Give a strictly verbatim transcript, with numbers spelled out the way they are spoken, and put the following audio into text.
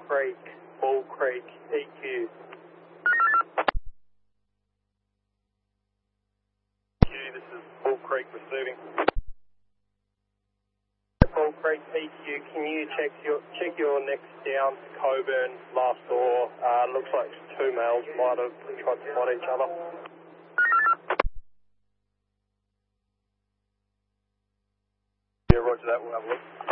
Creek, Bull Creek, E Q. Q, this is Bull Creek receiving. Bull Creek, E Q, can you check your check your next down to Coburn, last door? Uh, looks like two males might have tried to fight each other. Yeah, roger that, we'll have a look.